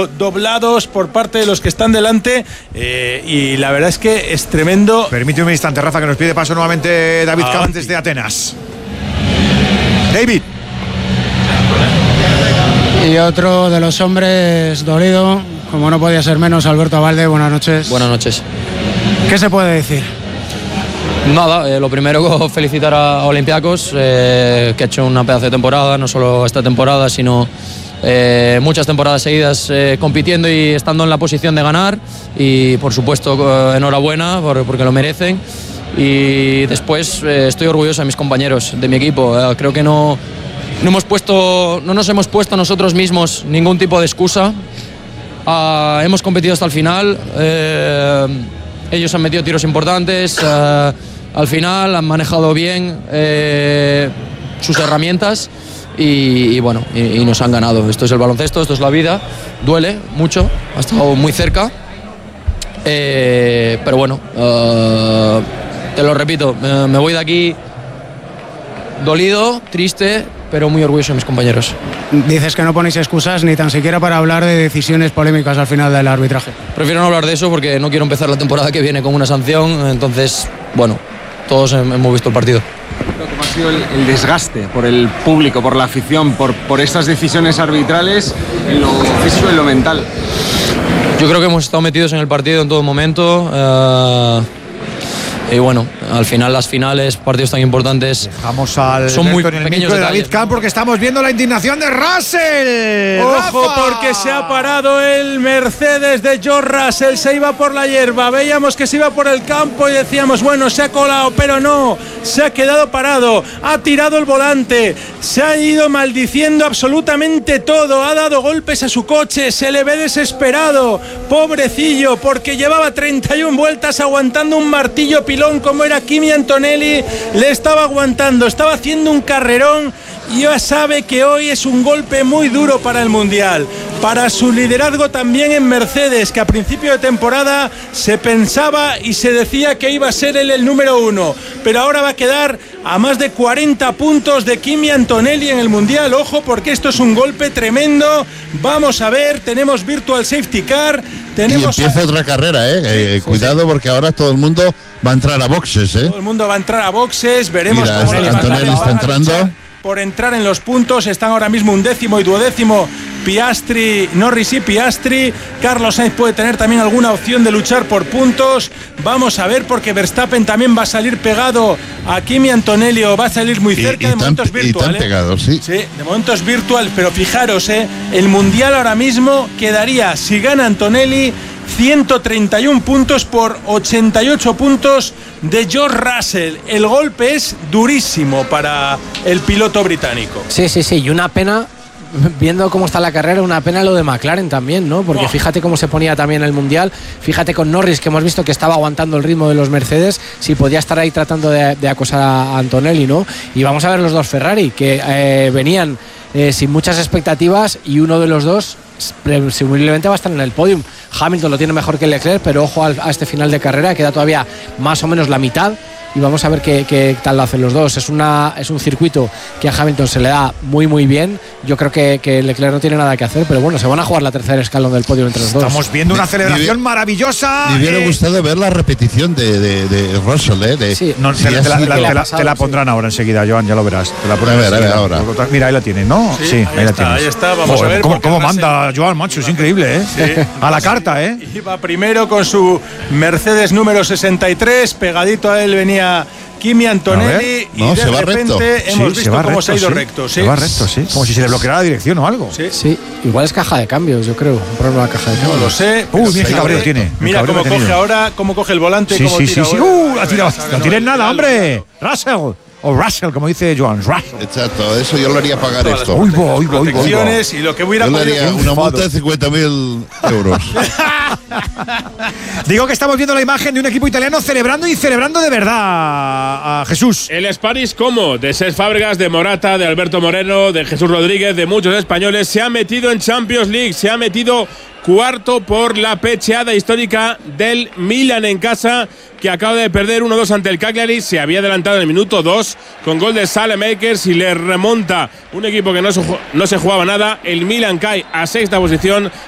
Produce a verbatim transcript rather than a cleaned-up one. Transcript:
sido doblados por parte de los que están delante eh, y la verdad es que es tremendo. Permíteme un instante, Rafa, que nos pide paso nuevamente David Cabantes de Atenas. David. Y otro de los hombres dolido, como no podía ser menos, Alberto Abalde. Buenas noches. Buenas noches. ¿Qué se puede decir? Nada, eh, lo primero felicitar a Olympiacos, eh, que ha hecho una pedazo de temporada, no solo esta temporada, sino eh, muchas temporadas seguidas eh, compitiendo y estando en la posición de ganar. Y por supuesto, eh, enhorabuena por, porque lo merecen. Y después eh, estoy orgulloso de mis compañeros, de mi equipo. Eh, creo que no, no, hemos puesto, no nos hemos puesto nosotros mismos ningún tipo de excusa. Uh, hemos competido hasta el final. Eh, ellos han metido tiros importantes. Uh, al final han manejado bien eh, sus herramientas y, y bueno, y, y nos han ganado. Esto es el baloncesto, esto es la vida. Duele mucho, ha estado muy cerca. Eh, pero bueno, uh, te lo repito, me, me voy de aquí dolido, triste, pero muy orgulloso de mis compañeros. Dices que no ponéis excusas ni tan siquiera para hablar de decisiones polémicas al final del arbitraje. Prefiero no hablar de eso porque no quiero empezar la temporada que viene con una sanción. Entonces, bueno, todos hemos visto el partido. ¿Cómo ha sido el, el desgaste por el público, por la afición, por, por estas decisiones arbitrales en lo físico y en lo mental? Yo creo que hemos estado metidos en el partido en todo momento. Uh, Y bueno, al final las finales, partidos tan importantes, Vamos al son muy en el pequeños de detalles. David Camp, porque estamos viendo la indignación de Russell. Ojo, ¡Rafa! porque se ha parado el Mercedes de George Russell, se iba por la hierba, veíamos que se iba por el campo y decíamos, bueno, se ha colado, pero no, se ha quedado parado, ha tirado el volante, se ha ido maldiciendo absolutamente todo, ha dado golpes a su coche, se le ve desesperado, pobrecillo, porque llevaba treinta y una vueltas aguantando un martillo pilón como era Kimi Antonelli, le estaba aguantando, estaba haciendo un carrerón y ya sabe que hoy es un golpe muy duro para el Mundial, para su liderazgo también en Mercedes, que a principio de temporada se pensaba y se decía que iba a ser él el número uno, pero ahora va a quedar a más de cuarenta puntos de Kimi Antonelli en el Mundial. Ojo, porque esto es un golpe tremendo. Vamos a ver, tenemos Virtual Safety Car, tenemos y empieza a... otra carrera, ¿eh? eh sí, cuidado sí. Porque ahora todo el mundo va a entrar a boxes, ¿eh? Todo el mundo va a entrar a boxes, veremos Mira, cómo Antonelli está entrando por entrar en los puntos. Están ahora mismo un décimo y duodécimo Piastri, Norris y Piastri. Carlos Sainz puede tener también alguna opción de luchar por puntos. Vamos a ver, porque Verstappen también va a salir pegado a Kimi Antonelli, o va a salir muy cerca. Y, y de momentos tan, virtual, y tan ¿eh? pegado, sí. Sí, de momentos virtual, pero fijaros, ¿eh? El Mundial ahora mismo quedaría, si gana Antonelli, ciento treinta y uno puntos por ochenta y ocho puntos de George Russell. El golpe es durísimo para el piloto británico. Sí, sí, sí, y una pena, viendo cómo está la carrera, una pena lo de McLaren también, ¿no? Porque oh. fíjate cómo se ponía también el Mundial, fíjate con Norris, que hemos visto que estaba aguantando el ritmo de los Mercedes, si podía estar ahí tratando de, de acosar a Antonelli, ¿no? Y vamos a ver los dos Ferrari, que eh, venían eh, sin muchas expectativas, y uno de los dos presumiblemente va a estar en el podium. Hamilton lo tiene mejor que Leclerc, pero ojo a este final de carrera, queda todavía más o menos la mitad, y vamos a ver qué, qué tal lo hacen los dos. Es, una, es un circuito que a Hamilton se le da muy muy bien. Yo creo que, que Leclerc no tiene nada que hacer, pero bueno, se van a jugar la tercera escalón del podio entre los dos. Estamos viendo una celebración me, maravillosa. Me hubiera eh. gustado ver la repetición de, de, de Russell, ¿eh? De, sí. no, te, te, la, te, la, te, la, te la pondrán sí. ahora enseguida, Joan, ya lo verás. Te la a ver, a ver, ahora. Mira, ahí la tienes, ¿no? Sí, sí ahí, ahí la está, tienes. Ahí está, vamos oh, a ver. ¿Cómo, cómo manda Joan, macho? Es increíble, ¿eh? Sí. A la carta, ¿eh? Iba primero con su Mercedes número sesenta y tres, pegadito a él venía Kimi Antonelli, no, y de se va repente recto. hemos sí, visto se cómo recto, se ha ido sí. recto. Sí. Se va recto, sí. Como si se le bloqueara la dirección o algo. Sí, sí. Igual es caja de cambios, yo creo. Un problema de caja de cambios. No lo sé. Uy, mira qué cabreo tiene. Mira cómo coge ahora, cómo coge el volante. Sí, cómo sí, tira sí, sí. ahora. Uh, la tira, no tires nada, hombre. Russell. O Russell, como dice Joan. Russell. Exacto, eso yo lo haría pagar Todas esto. Uy, voy, voy, voy. Y lo que hubiera yo le haría una multa de cincuenta mil euros. Digo que estamos viendo la imagen de un equipo italiano celebrando y celebrando de verdad, a Jesús. El Spanish como de Cesc Fábregas, de Morata, de Alberto Moreno, de Jesús Rodríguez, de muchos españoles, se ha metido en Champions League, se ha metido cuarto por la pecheada histórica del Milan en casa, que acaba de perder uno dos ante el Cagliari. Se había adelantado en el minuto dos con gol de Saelemaekers y le remonta un equipo que no se, no se jugaba nada. El Milan cae a sexta posición